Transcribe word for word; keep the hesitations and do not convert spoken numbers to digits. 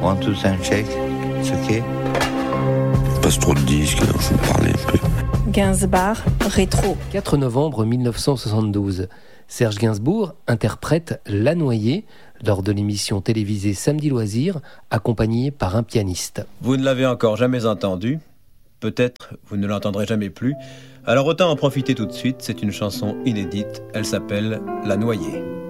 One, two, un check. C'est ok. Passe trop de disques, alors je vais parler un peu. Gainsbourg, rétro. quatre novembre mille neuf cent soixante-douze. Serge Gainsbourg interprète La Noyée lors de l'émission télévisée Samedi Loisirs, accompagné par un pianiste. Vous ne l'avez encore jamais entendu. Peut-être vous ne l'entendrez jamais plus. Alors autant en profiter tout de suite. C'est une chanson inédite. Elle s'appelle La Noyée.